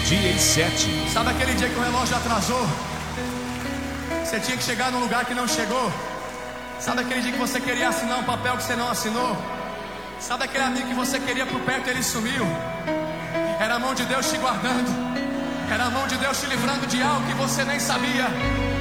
meio-dia e 7. Sabe aquele dia que o relógio atrasou? Você tinha que chegar num lugar que não chegou. Sabe aquele dia que você queria assinar um papel que você não assinou? Sabe aquele amigo que você queria por perto e ele sumiu? Era a mão de Deus te guardando. Era a mão de Deus te livrando de algo que você nem sabia.